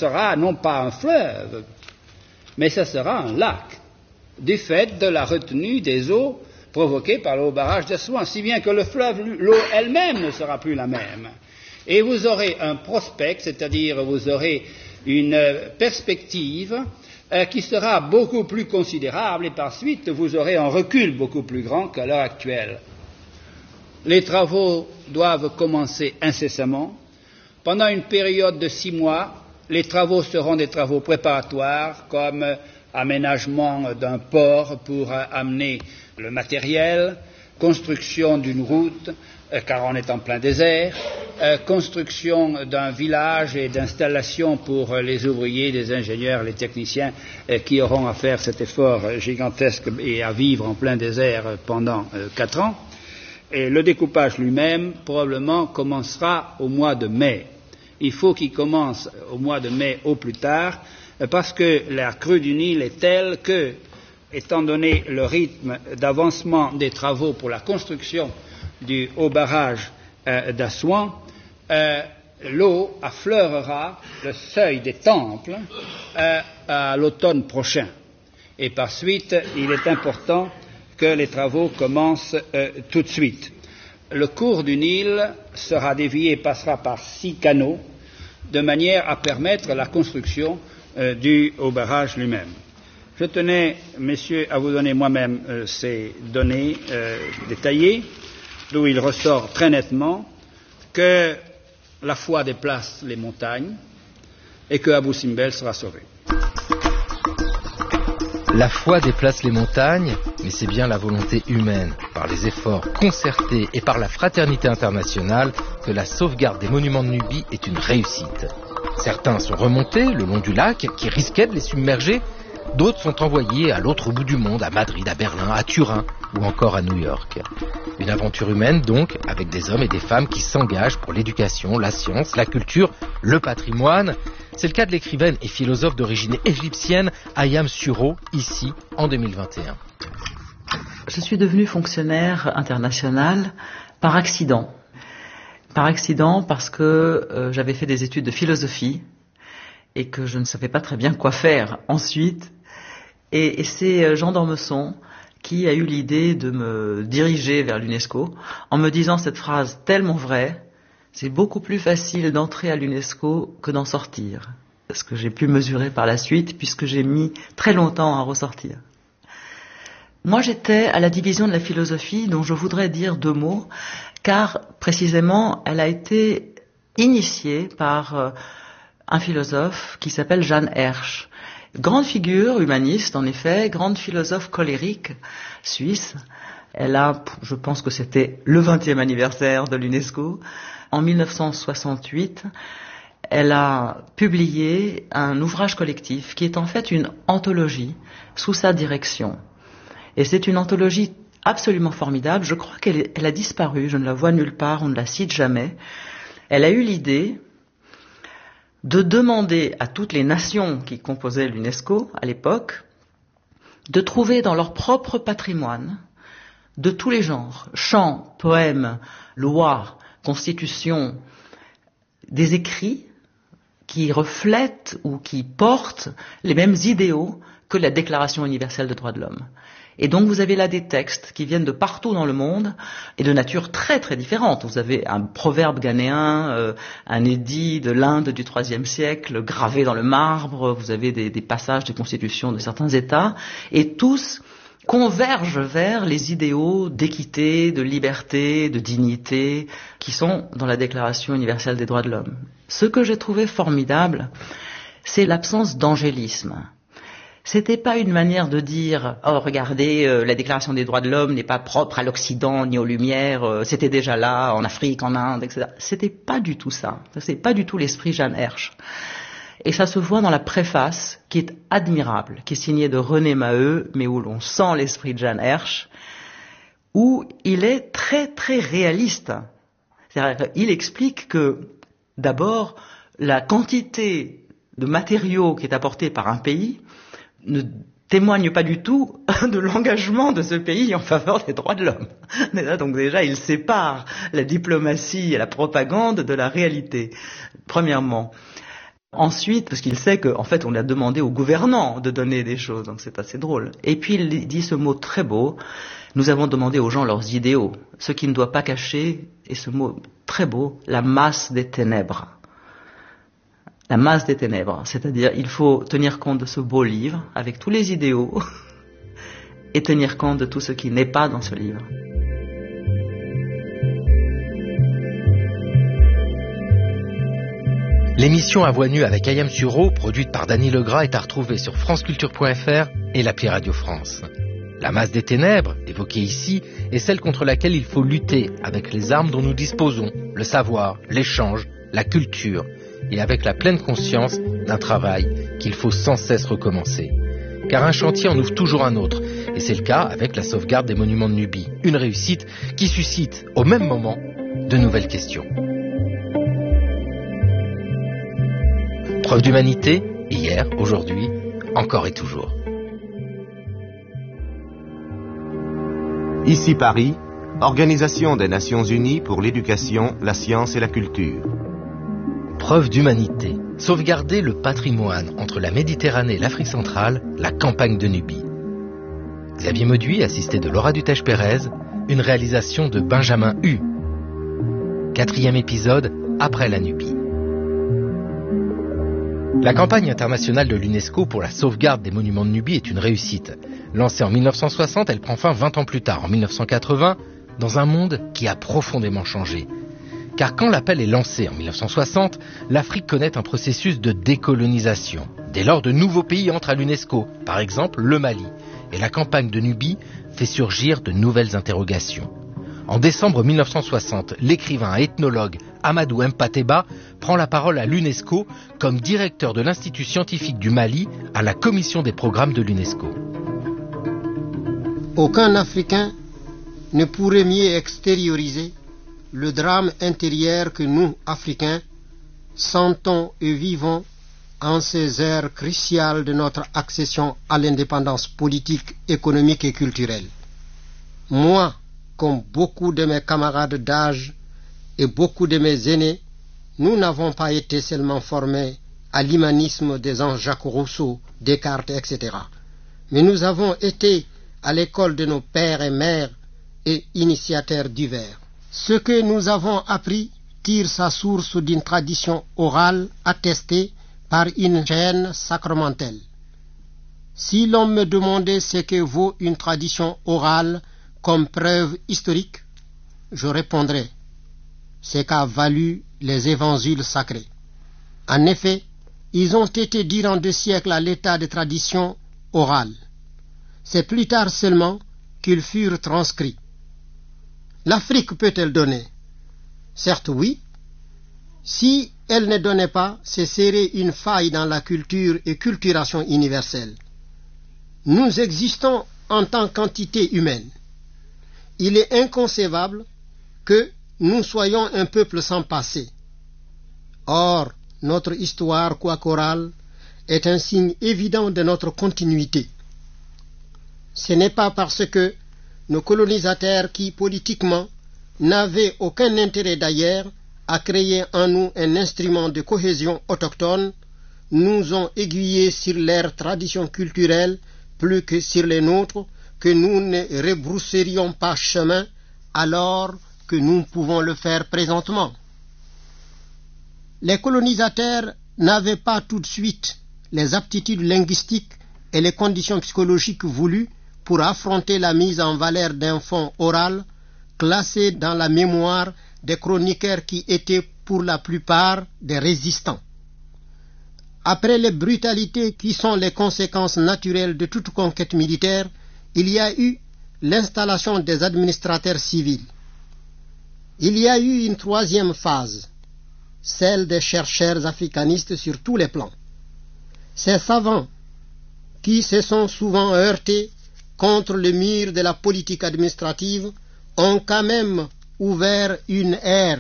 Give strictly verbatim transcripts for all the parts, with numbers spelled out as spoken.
sera non pas un fleuve, mais ça sera un lac, du fait de la retenue des eaux provoquée par le haut barrage d'Assouan, si bien que le fleuve, l'eau elle-même ne sera plus la même. Et vous aurez un prospect, c'est-à-dire vous aurez une perspective euh, qui sera beaucoup plus considérable, et par suite vous aurez un recul beaucoup plus grand qu'à l'heure actuelle. Les travaux doivent commencer incessamment. Pendant une période de six mois, les travaux seront des travaux préparatoires, comme euh, aménagement d'un port pour euh, amener le matériel, construction d'une route, euh, car on est en plein désert, euh, construction d'un village et d'installation pour euh, les ouvriers, les ingénieurs, les techniciens euh, qui auront à faire cet effort euh, gigantesque et à vivre en plein désert euh, pendant euh, quatre ans. Et le découpage lui-même, probablement, commencera au mois de mai. Il faut qu'il commence au mois de mai au plus tard, euh, parce que la crue du Nil est telle que, étant donné le rythme d'avancement des travaux pour la construction du haut barrage euh, d'Assouan, euh, l'eau affleurera le seuil des temples euh, à l'automne prochain. Et par suite, il est important que les travaux commencent euh, tout de suite. Le cours du Nil sera dévié et passera par six canaux, de manière à permettre la construction euh, du haut barrage lui-même. Je tenais, messieurs, à vous donner moi-même euh, ces données euh, détaillées, d'où il ressort très nettement que la foi déplace les montagnes et que Abou Simbel sera sauvé. La foi déplace les montagnes, mais c'est bien la volonté humaine, par les efforts concertés et par la fraternité internationale, que la sauvegarde des monuments de Nubie est une réussite. Certains sont remontés le long du lac, qui risquait de les submerger. D'autres sont envoyés à l'autre bout du monde, à Madrid, à Berlin, à Turin ou encore à New York. Une aventure humaine donc, avec des hommes et des femmes qui s'engagent pour l'éducation, la science, la culture, le patrimoine. C'est le cas de l'écrivaine et philosophe d'origine égyptienne Ayam Suro, ici en deux mille vingt et un. Je suis devenue fonctionnaire international par accident. Par accident parce que euh, j'avais fait des études de philosophie et que je ne savais pas très bien quoi faire ensuite. Et, et c'est Jean d'Ormesson qui a eu l'idée de me diriger vers l'UNESCO en me disant cette phrase tellement vraie: c'est beaucoup plus facile d'entrer à l'UNESCO que d'en sortir. Ce que j'ai pu mesurer par la suite, puisque j'ai mis très longtemps à ressortir. Moi, j'étais à la division de la philosophie, dont je voudrais dire deux mots, car précisément, elle a été initiée par euh, un philosophe qui s'appelle Jeanne Hersch. Grande figure humaniste, en effet, grande philosophe colérique suisse. Elle a, je pense que c'était le vingtième anniversaire de l'UNESCO. En mille neuf cent soixante-huit, elle a publié un ouvrage collectif qui est en fait une anthologie sous sa direction. Et c'est une anthologie absolument formidable. Je crois qu'elle est, elle a disparu, je ne la vois nulle part, on ne la cite jamais. Elle a eu l'idée de demander à toutes les nations qui composaient l'UNESCO à l'époque de trouver dans leur propre patrimoine, de tous les genres, chants, poèmes, lois, constitutions, des écrits qui reflètent ou qui portent les mêmes idéaux que la Déclaration universelle des droits de l'homme. Et donc vous avez là des textes qui viennent de partout dans le monde et de nature très très différente. Vous avez un proverbe ghanéen, euh, un édit de l'Inde du troisième siècle gravé dans le marbre, vous avez des, des passages des constitutions de certains États, et tous convergent vers les idéaux d'équité, de liberté, de dignité qui sont dans la Déclaration universelle des droits de l'homme. Ce que j'ai trouvé formidable, c'est l'absence d'angélisme. C'était pas une manière de dire « Oh, regardez, euh, la Déclaration des droits de l'homme n'est pas propre à l'Occident ni aux Lumières, euh, c'était déjà là, en Afrique, en Inde, et cetera » C'était pas du tout ça. C'est pas du tout l'esprit Jeanne Hersch. Et ça se voit dans la préface, qui est admirable, qui est signée de René Maheu, mais où l'on sent l'esprit de Jeanne Hersch, où il est très très réaliste. C'est-à-dire qu'il explique que, d'abord, la quantité de matériaux qui est apportée par un pays ne témoigne pas du tout de l'engagement de ce pays en faveur des droits de l'homme. Donc déjà, il sépare la diplomatie et la propagande de la réalité, premièrement. Ensuite, parce qu'il sait qu'en fait, on a demandé aux gouvernants de donner des choses, donc c'est assez drôle. Et puis, il dit ce mot très beau, nous avons demandé aux gens leurs idéaux, ce qui ne doit pas cacher, et ce mot très beau, la masse des ténèbres. La masse des ténèbres, c'est-à-dire, il faut tenir compte de ce beau livre, avec tous les idéaux, et tenir compte de tout ce qui n'est pas dans ce livre. L'émission À Voix Nue avec Ayam Suro, produite par Dany Legras, est à retrouver sur franceculture point f r et l'appli Radio France. La masse des ténèbres, évoquée ici, est celle contre laquelle il faut lutter avec les armes dont nous disposons, le savoir, l'échange, la culture, et avec la pleine conscience d'un travail qu'il faut sans cesse recommencer. Car un chantier en ouvre toujours un autre, et c'est le cas avec la sauvegarde des monuments de Nubie, une réussite qui suscite au même moment de nouvelles questions. Preuve d'humanité, hier, aujourd'hui, encore et toujours. Ici Paris, Organisation des Nations Unies pour l'éducation, la science et la culture. Preuve d'humanité, sauvegarder le patrimoine entre la Méditerranée et l'Afrique centrale, la campagne de Nubie. Xavier Mauduit, assisté de Laura Dutèche-Pérez, une réalisation de Benjamin Hu. Quatrième épisode, après la Nubie. La campagne internationale de l'UNESCO pour la sauvegarde des monuments de Nubie est une réussite. Lancée en mille neuf cent soixante, elle prend fin vingt ans plus tard, en mille neuf cent quatre-vingts, dans un monde qui a profondément changé. Car quand l'appel est lancé en mille neuf cent soixante, l'Afrique connaît un processus de décolonisation. Dès lors, de nouveaux pays entrent à l'UNESCO, par exemple le Mali. Et la campagne de Nubie fait surgir de nouvelles interrogations. En décembre mille neuf cent soixante, l'écrivain et ethnologue Amadou Mpateba prend la parole à l'UNESCO comme directeur de l'Institut scientifique du Mali à la commission des programmes de l'UNESCO. Aucun Africain ne pourrait mieux extérioriser le drame intérieur que nous, Africains, sentons et vivons en ces heures cruciales de notre accession à l'indépendance politique, économique et culturelle. Moi, comme beaucoup de mes camarades d'âge et beaucoup de mes aînés, nous n'avons pas été seulement formés à l'humanisme des Jean-Jacques Rousseau, Descartes, et cetera. Mais nous avons été à l'école de nos pères et mères et initiateurs divers. Ce que nous avons appris tire sa source d'une tradition orale attestée par une chaîne sacramentelle. Si l'on me demandait ce que vaut une tradition orale comme preuve historique, je répondrais ce qu'a valu les évangiles sacrés. En effet, ils ont été durant deux siècles à l'état de tradition orale. C'est plus tard seulement qu'ils furent transcrits. L'Afrique peut-elle donner? Certes oui. Si elle ne donnait pas, ce serait une faille dans la culture et culturation universelle. Nous existons en tant qu'entité humaine. Il est inconcevable que nous soyons un peuple sans passé. Or, notre histoire, quoique orale, est un signe évident de notre continuité. Ce n'est pas parce que nos colonisateurs qui, politiquement, n'avaient aucun intérêt d'ailleurs à créer en nous un instrument de cohésion autochtone, nous ont aiguillés sur leurs traditions culturelles plus que sur les nôtres, que nous ne rebrousserions pas chemin alors que nous pouvons le faire présentement. Les colonisateurs n'avaient pas tout de suite les aptitudes linguistiques et les conditions psychologiques voulues pour affronter la mise en valeur d'un fonds oral classé dans la mémoire des chroniqueurs qui étaient pour la plupart des résistants. Après les brutalités qui sont les conséquences naturelles de toute conquête militaire, il y a eu l'installation des administrateurs civils. Il y a eu une troisième phase, celle des chercheurs africanistes sur tous les plans. Ces savants qui se sont souvent heurtés contre le mur de la politique administrative ont quand même ouvert une ère.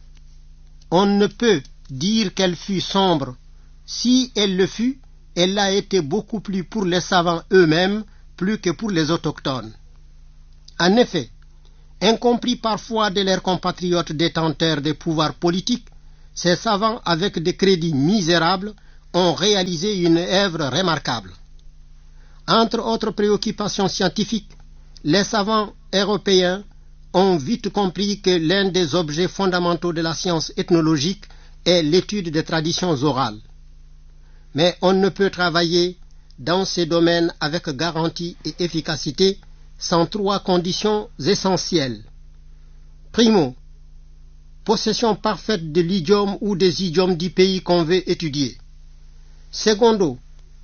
On ne peut dire qu'elle fut sombre. Si elle le fut, elle l'a été beaucoup plus pour les savants eux-mêmes, plus que pour les autochtones. En effet, incompris parfois de leurs compatriotes détenteurs des pouvoirs politiques, Ces savants, avec des crédits misérables, ont réalisé une œuvre remarquable. Entre autres préoccupations scientifiques, les savants européens ont vite compris que l'un des objets fondamentaux de la science ethnologique est l'étude des traditions orales. Mais on ne peut travailler dans ces domaines avec garantie et efficacité sans trois conditions essentielles. Primo, possession parfaite de l'idiome ou des idiomes du pays qu'on veut étudier. Secondo,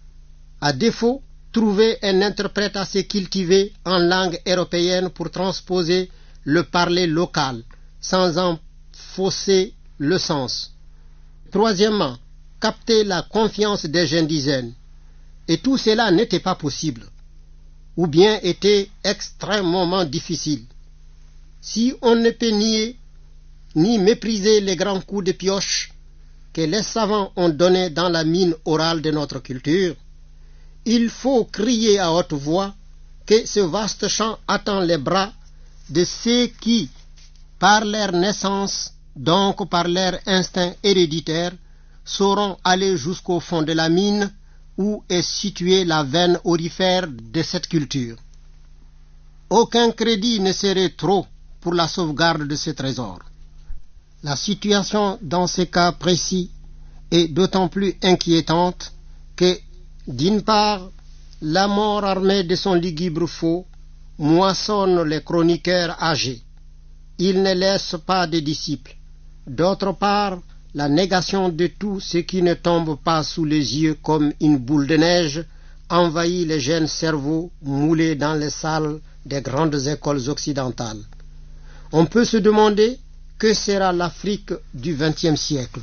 à défaut, trouver un interprète assez cultivé en langue européenne pour transposer le parler local, sans en fausser le sens. Troisièmement, capter la confiance des indigènes. Et tout cela n'était pas possible, ou bien était extrêmement difficile. Si on ne peut nier ni mépriser les grands coups de pioche que les savants ont donnés dans la mine orale de notre culture, il faut crier à haute voix que ce vaste champ attend les bras de ceux qui, par leur naissance, donc par leur instinct héréditaire, sauront aller jusqu'au fond de la mine où est située la veine aurifère de cette culture. Aucun crédit ne serait trop pour la sauvegarde de ce trésor. La situation dans ces cas précis est d'autant plus inquiétante que, d'une part, la mort armée de son lugubre faux moissonne les chroniqueurs âgés. Il ne laisse pas de disciples. D'autre part, la négation de tout ce qui ne tombe pas sous les yeux comme une boule de neige envahit les jeunes cerveaux moulés dans les salles des grandes écoles occidentales. On peut se demander que sera l'Afrique du vingtième siècle.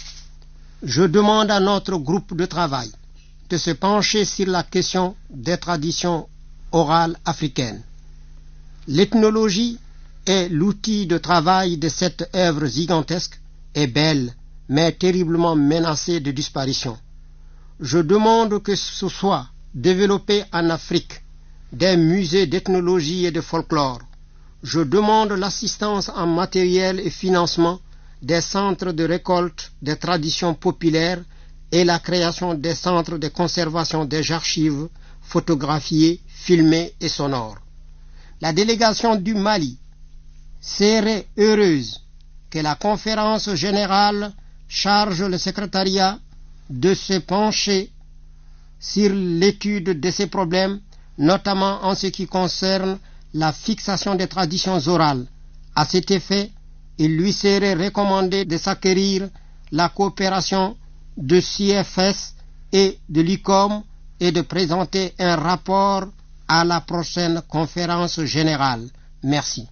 Je demande à notre groupe de travail de se pencher sur la question des traditions orales africaines. L'ethnologie est l'outil de travail de cette œuvre gigantesque et belle, mais terriblement menacée de disparition. Je demande que ce soit développé en Afrique des musées d'ethnologie et de folklore. Je demande l'assistance en matériel et financement des centres de récolte des traditions populaires et la création des centres de conservation des archives photographiées, filmées et sonores. La délégation du Mali serait heureuse que la conférence générale charge le secrétariat de se pencher sur l'étude de ces problèmes, notamment en ce qui concerne la fixation des traditions orales. À cet effet, il lui serait recommandé de s'acquérir la coopération de C F S et de l'I C O M et de présenter un rapport à la prochaine conférence générale. Merci.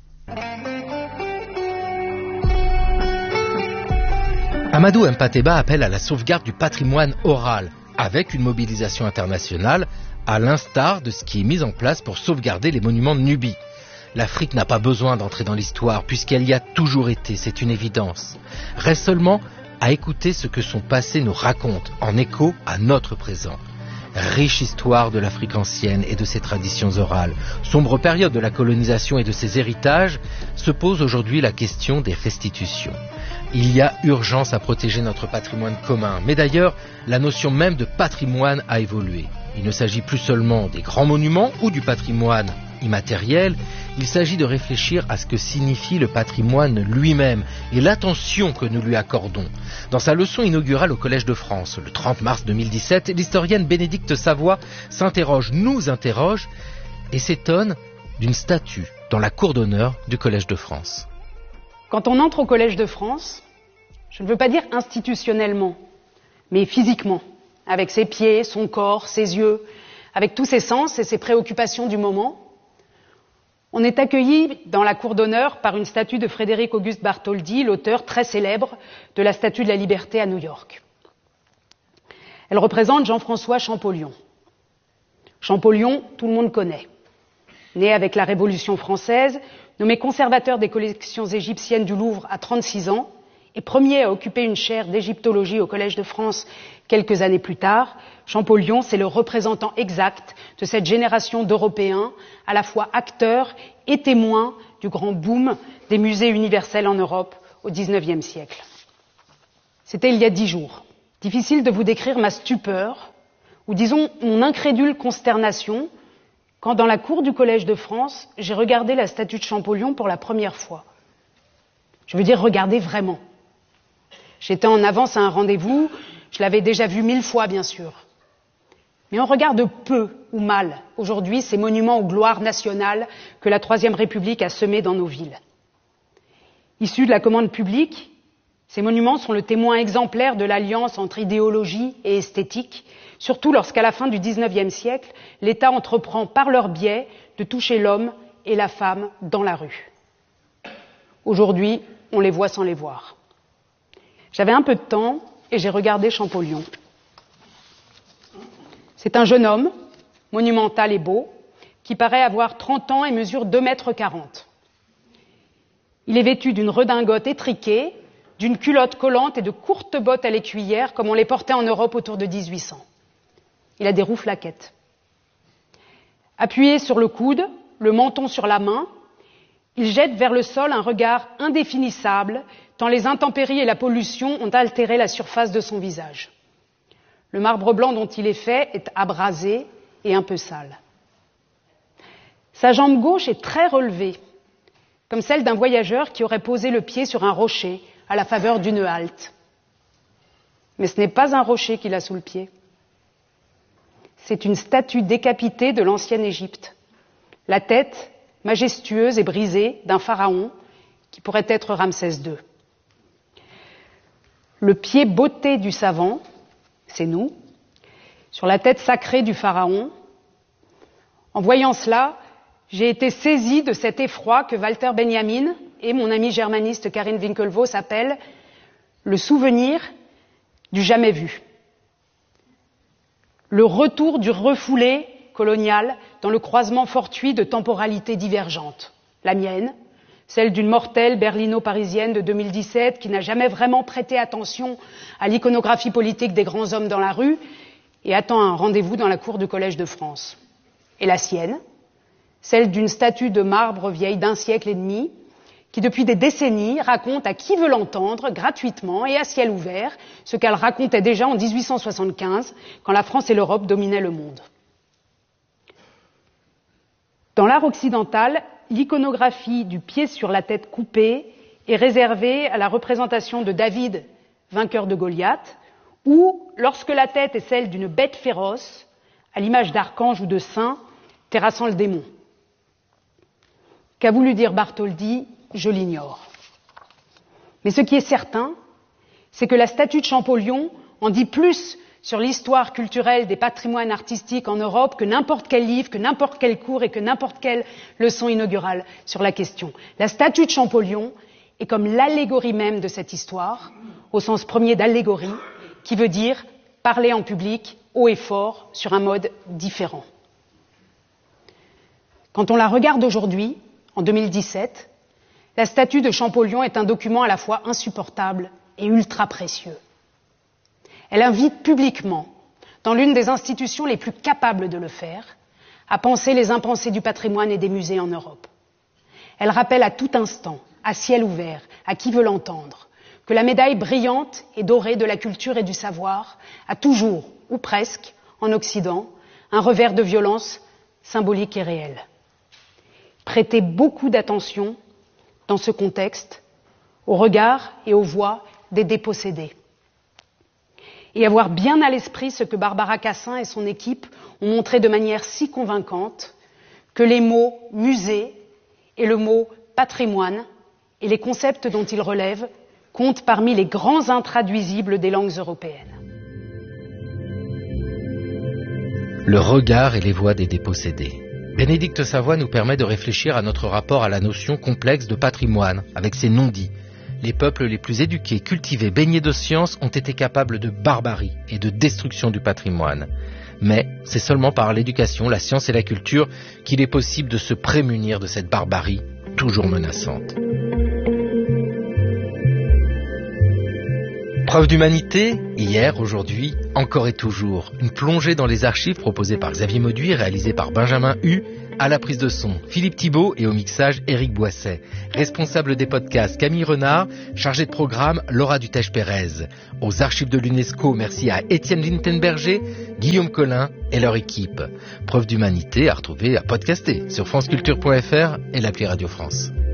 Amadou Mpateba appelle à la sauvegarde du patrimoine oral, avec une mobilisation internationale, à l'instar de ce qui est mis en place pour sauvegarder les monuments de Nubie. L'Afrique n'a pas besoin d'entrer dans l'histoire, puisqu'elle y a toujours été, c'est une évidence. Reste seulement à écouter ce que son passé nous raconte, en écho à notre présent. Riche histoire de l'Afrique ancienne et de ses traditions orales, sombre période de la colonisation et de ses héritages, se pose aujourd'hui la question des restitutions. Il y a urgence à protéger notre patrimoine commun, mais d'ailleurs, la notion même de patrimoine a évolué. Il ne s'agit plus seulement des grands monuments ou du patrimoine immatériel, il s'agit de réfléchir à ce que signifie le patrimoine lui-même et l'attention que nous lui accordons. Dans sa leçon inaugurale au Collège de France, le trente mars deux mille dix-sept, l'historienne Bénédicte Savoie s'interroge, nous interroge, et s'étonne d'une statue dans la cour d'honneur du Collège de France. Quand on entre au Collège de France, je ne veux pas dire institutionnellement, mais physiquement, avec ses pieds, son corps, ses yeux, avec tous ses sens et ses préoccupations du moment, on est accueilli dans la cour d'honneur par une statue de Frédéric Auguste Bartholdi, l'auteur très célèbre de la Statue de la Liberté à New York. Elle représente Jean-François Champollion. Champollion, tout le monde connaît. Né avec la Révolution française, nommé conservateur des collections égyptiennes du Louvre à trente-six ans, et premier à occuper une chaire d'égyptologie au Collège de France quelques années plus tard, Champollion, c'est le représentant exact de cette génération d'Européens, à la fois acteurs et témoins du grand boom des musées universels en Europe au dix-neuvième siècle. C'était il y a dix jours. Difficile de vous décrire ma stupeur, ou disons mon incrédule consternation, quand dans la cour du Collège de France, j'ai regardé la statue de Champollion pour la première fois. Je veux dire regarder vraiment. J'étais en avance à un rendez-vous, je l'avais déjà vu mille fois bien sûr. Mais on regarde peu ou mal aujourd'hui ces monuments aux gloires nationales que la Troisième République a semés dans nos villes. Issus de la commande publique, ces monuments sont le témoin exemplaire de l'alliance entre idéologie et esthétique, surtout lorsqu'à la fin du dix-neuvième siècle, l'État entreprend par leur biais de toucher l'homme et la femme dans la rue. Aujourd'hui, on les voit sans les voir. J'avais un peu de temps et j'ai regardé Champollion. C'est un jeune homme, monumental et beau, qui paraît avoir trente ans et mesure deux mètres quarante. Il est vêtu d'une redingote étriquée, d'une culotte collante et de courtes bottes à l'écuyère comme on les portait en Europe autour de mille huit cents. Il a des rouflaquettes. Appuyé sur le coude, le menton sur la main, il jette vers le sol un regard indéfinissable tant les intempéries et la pollution ont altéré la surface de son visage. Le marbre blanc dont il est fait est abrasé et un peu sale. Sa jambe gauche est très relevée, comme celle d'un voyageur qui aurait posé le pied sur un rocher à la faveur d'une halte. Mais ce n'est pas un rocher qu'il a sous le pied. C'est une statue décapitée de l'ancienne Égypte. La tête, majestueuse et brisée, d'un pharaon qui pourrait être Ramsès deux. Le pied botté du savant, c'est nous, sur la tête sacrée du pharaon. En voyant cela, j'ai été saisie de cet effroi que Walter Benjamin et mon amie germaniste Karin Winklevoss appellent le souvenir du jamais vu. Le retour du refoulé colonial dans le croisement fortuit de temporalités divergentes. La mienne, celle d'une mortelle berlino-parisienne de deux mille dix-sept qui n'a jamais vraiment prêté attention à l'iconographie politique des grands hommes dans la rue et attend un rendez-vous dans la cour du Collège de France. Et la sienne, celle d'une statue de marbre vieille d'un siècle et demi qui depuis des décennies raconte à qui veut l'entendre gratuitement et à ciel ouvert ce qu'elle racontait déjà en dix-huit cent soixante-quinze quand la France et l'Europe dominaient le monde. Dans l'art occidental, l'iconographie du pied sur la tête coupée est réservée à la représentation de David, vainqueur de Goliath, ou, lorsque la tête est celle d'une bête féroce, à l'image d'archange ou de saint, terrassant le démon. Qu'a voulu dire Bartholdi, je l'ignore. Mais ce qui est certain, c'est que la statue de Champollion en dit plus sur l'histoire culturelle des patrimoines artistiques en Europe que n'importe quel livre, que n'importe quel cours et que n'importe quelle leçon inaugurale sur la question. La statue de Champollion est comme l'allégorie même de cette histoire, au sens premier d'allégorie, qui veut dire parler en public, haut et fort, sur un mode différent. Quand on la regarde aujourd'hui, en deux mille dix-sept, la statue de Champollion est un document à la fois insupportable et ultra précieux. Elle invite publiquement, dans l'une des institutions les plus capables de le faire, à penser les impensés du patrimoine et des musées en Europe. Elle rappelle à tout instant, à ciel ouvert, à qui veut l'entendre, que la médaille brillante et dorée de la culture et du savoir a toujours, ou presque, en Occident, un revers de violence symbolique et réel. Prêtez beaucoup d'attention, dans ce contexte, au regard et aux voix des dépossédés. Et avoir bien à l'esprit ce que Barbara Cassin et son équipe ont montré de manière si convaincante, que les mots « musée » et le mot « patrimoine » et les concepts dont ils relèvent comptent parmi les grands intraduisibles des langues européennes. Le regard et les voix des dépossédés. Bénédicte Savoie nous permet de réfléchir à notre rapport à la notion complexe de patrimoine, avec ses non-dits. Les peuples les plus éduqués, cultivés, baignés de science ont été capables de barbarie et de destruction du patrimoine. Mais c'est seulement par l'éducation, la science et la culture qu'il est possible de se prémunir de cette barbarie toujours menaçante. Preuve d'humanité, hier, aujourd'hui, encore et toujours. Une plongée dans les archives proposée par Xavier Mauduit, réalisée par Benjamin Hu, À la prise de son, Philippe Thibault et au mixage, Éric Boisset. Responsable des podcasts, Camille Renard. Chargé de programme, Laura Dutèche-Pérez. Aux archives de l'UNESCO, merci à Étienne Lintenberger, Guillaume Collin et leur équipe. Preuve d'humanité à retrouver, à podcaster sur franceculture point f r et l'appli Radio France.